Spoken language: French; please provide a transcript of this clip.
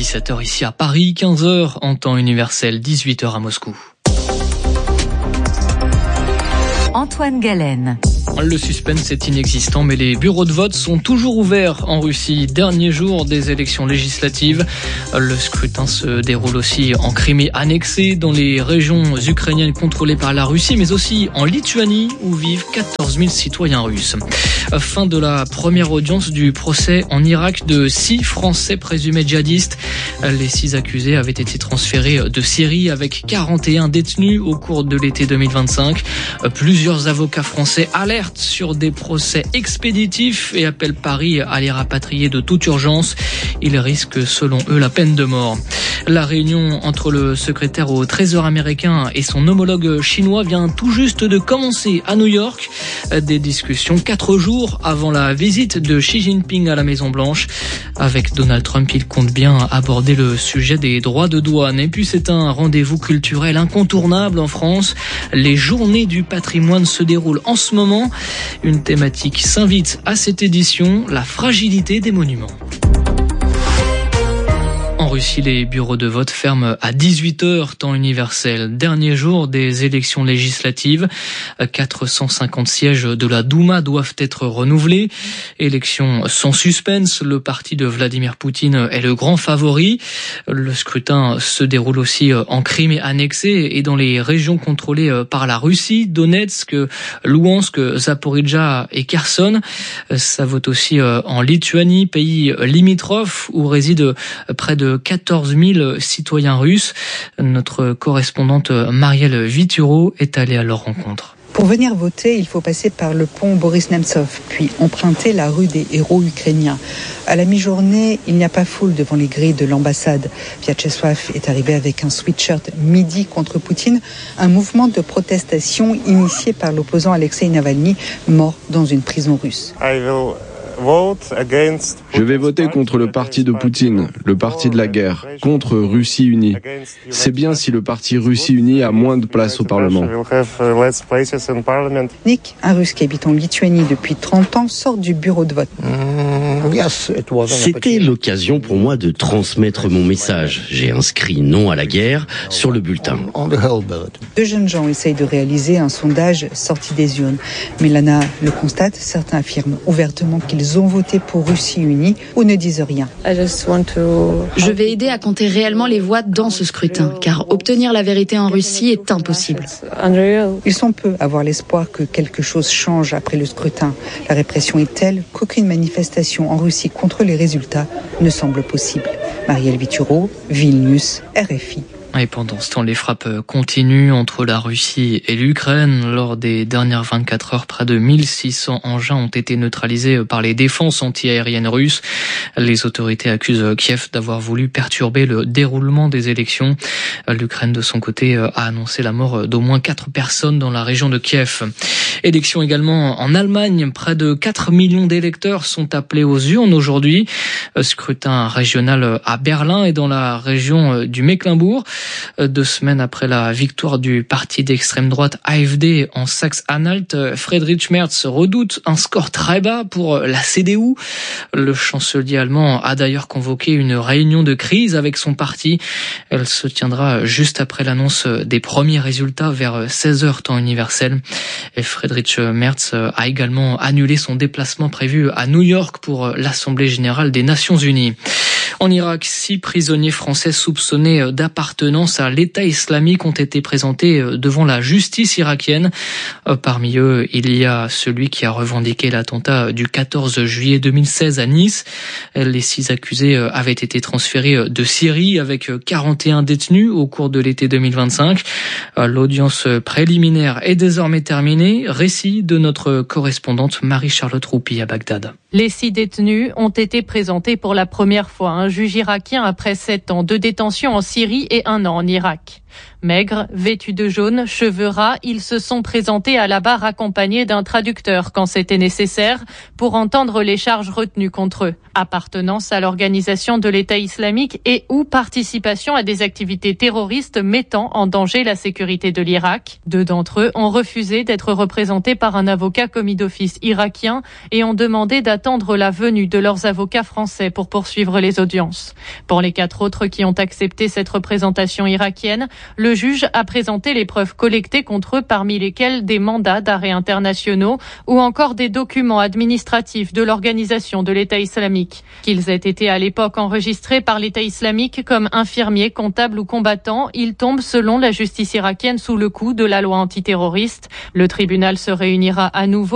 17h ici à Paris, 15h en temps universel, 18h à Moscou. Antoine Galen. Le suspense est inexistant, mais les bureaux de vote sont toujours ouverts en Russie. Dernier jour des élections législatives. Le scrutin se déroule aussi en Crimée annexée, dans les régions ukrainiennes contrôlées par la Russie, mais aussi en Lituanie, où vivent 14 000 citoyens russes. Fin de la première audience du procès en Irak de 6 Français présumés djihadistes. Les 6 accusés avaient été transférés de Syrie avec 41 détenus au cours de l'été 2025. Plusieurs avocats français alertent sur des procès expéditifs et appellent Paris à les rapatrier de toute urgence. Ils risquent selon eux la peine de mort. La réunion entre le secrétaire au Trésor américain et son homologue chinois vient tout juste de commencer à New York. Des discussions 4 jours avant la visite de Xi Jinping à la Maison-Blanche. Avec Donald Trump, il compte bien aborder le sujet des droits de douane. Et puis c'est un rendez-vous culturel incontournable en France. Les journées du patrimoine se déroulent en ce moment. Une thématique s'invite à cette édition, la fragilité des monuments. En Russie, les bureaux de vote ferment à 18h, temps universel. Dernier jour des élections législatives. 450 sièges de la Douma doivent être renouvelés. Élections sans suspense. Le parti de Vladimir Poutine est le grand favori. Le scrutin se déroule aussi en Crimée annexée et dans les régions contrôlées par la Russie, Donetsk, Louhansk, Zaporijjia et Kherson. Ça vote aussi en Lituanie, pays limitrophe où résident près de 14 000 citoyens russes. Notre correspondante Marielle Vituro est allée à leur rencontre. Pour venir voter, il faut passer par le pont Boris Nemtsov, puis emprunter la rue des héros ukrainiens. À la mi-journée, il n'y a pas foule devant les grilles de l'ambassade. Vyacheslav est arrivé avec un sweatshirt midi contre Poutine, un mouvement de protestation initié par l'opposant Alexei Navalny, mort dans une prison russe. Je vais voter contre le parti de Poutine, le parti de la guerre, contre Russie Unie. C'est bien si le parti Russie Unie a moins de place au Parlement. Nick, un Russe qui habite en Lituanie depuis 30 ans, sort du bureau de vote. C'était l'occasion pour moi de transmettre mon message. J'ai inscrit non à la guerre sur le bulletin. 2 jeunes gens essayent de réaliser un sondage sorti des urnes. Milana le constate, certains affirment ouvertement qu'ils ont voté pour Russie Unie ou ne disent rien. Je vais aider à compter réellement les voix dans ce scrutin, car obtenir la vérité en Russie est impossible. Ils sont peu à avoir l'espoir que quelque chose change après le scrutin. La répression est telle qu'aucune manifestation en Russie contre les résultats ne semble possible. Marielle Vituro, Vilnius, RFI. Et pendant ce temps, les frappes continuent entre la Russie et l'Ukraine. Lors des dernières 24 heures, près de 1600 engins ont été neutralisés par les défenses antiaériennes russes. Les autorités accusent Kiev d'avoir voulu perturber le déroulement des élections. L'Ukraine, de son côté, a annoncé la mort d'au moins 4 personnes dans la région de Kiev. Élections également en Allemagne. Près de 4 millions d'électeurs sont appelés aux urnes aujourd'hui. Scrutin régional à Berlin et dans la région du Mecklembourg. 2 semaines après la victoire du parti d'extrême droite AfD en Saxe-Anhalt, Friedrich Merz redoute un score très bas pour la CDU. Le chancelier allemand a d'ailleurs convoqué une réunion de crise avec son parti. Elle se tiendra juste après l'annonce des premiers résultats vers 16h temps universel. Et Friedrich Merz a également annulé son déplacement prévu à New York pour l'Assemblée générale des Nations Unies. En Irak, 6 prisonniers français soupçonnés d'appartenance à l'État islamique ont été présentés devant la justice irakienne. Parmi eux, il y a celui qui a revendiqué l'attentat du 14 juillet 2016 à Nice. Les 6 accusés avaient été transférés de Syrie avec 41 détenus au cours de l'été 2025. L'audience préliminaire est désormais terminée. Récit de notre correspondante Marie-Charlotte Roupi à Bagdad. Les 6 détenus ont été présentés pour la première fois à un juge irakien après 7 ans de détention en Syrie et 1 an en Irak. Maigres, vêtus de jaune, cheveux ras, ils se sont présentés à la barre accompagnés d'un traducteur quand c'était nécessaire pour entendre les charges retenues contre eux. Appartenance à l'organisation de l'État islamique et ou participation à des activités terroristes mettant en danger la sécurité de l'Irak. 2 d'entre eux ont refusé d'être représentés par un avocat commis d'office irakien et ont demandé d'attendre la venue de leurs avocats français pour poursuivre les audiences. Pour les 4 autres qui ont accepté cette représentation irakienne, le juge a présenté les preuves collectées contre eux, parmi lesquelles des mandats d'arrêt internationaux ou encore des documents administratifs de l'organisation de l'État islamique. Qu'ils aient été à l'époque enregistrés par l'État islamique comme infirmiers, comptables ou combattants, ils tombent selon la justice irakienne sous le coup de la loi antiterroriste. Le tribunal se réunira à nouveau